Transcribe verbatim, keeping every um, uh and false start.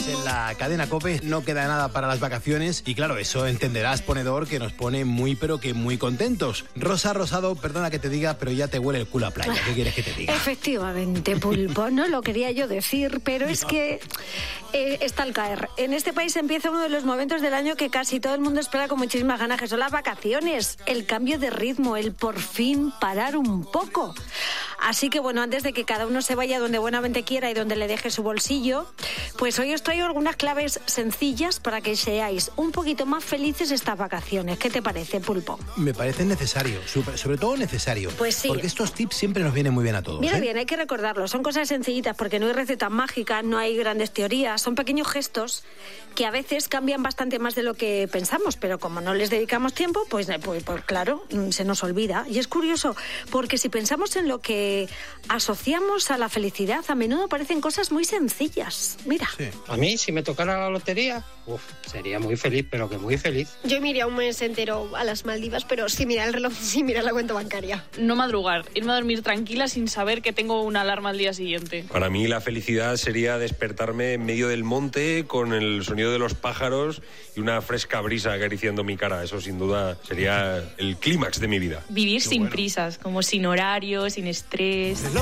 En la cadena COPE no queda nada para las vacaciones y claro, eso entenderás, ponedor, que nos pone muy pero que muy contentos. Rosa Rosado, perdona que te diga, pero ya te huele el culo a playa. ¿Qué quieres que te diga? Efectivamente, Pulpo, no lo quería yo decir, pero es que eh, está al caer. En este país empieza uno de los momentos del año que casi todo el mundo espera con muchísimas ganas, que son las vacaciones, el cambio de ritmo, el por fin parar un poco. Así que bueno, antes de que cada uno se vaya donde buenamente quiera y donde le deje su bolsillo, pues hoy os traigo algunas claves sencillas para que seáis un poquito más felices estas vacaciones. ¿Qué te parece, Pulpo? Me parece necesario, sobre, sobre todo necesario. Pues sí. Porque estos tips siempre nos vienen muy bien a todos. Mira ¿eh? bien, hay que recordarlo. Son cosas sencillitas porque no hay recetas mágicas, no hay grandes teorías. Son pequeños gestos que a veces cambian bastante más de lo que pensamos, pero como no les dedicamos tiempo, pues, pues, pues claro, se nos olvida. Y es curioso, porque si pensamos en lo que asociamos a la felicidad, a menudo parecen cosas muy sencillas. Mira. Sí. A mí, si me tocara la lotería, uf, sería muy feliz, pero que muy feliz. Yo me iría un mes entero a las Maldivas, pero sin mirar el reloj, sin mirar la cuenta bancaria. No madrugar, irme a dormir tranquila sin saber que tengo una alarma al día siguiente. Para mí la felicidad sería despertarme en medio del monte con el sonido de los pájaros y una fresca brisa acariciando mi cara. Eso sin duda sería el clímax de mi vida. Vivir Qué sin bueno. prisas, como sin horario, sin estrés.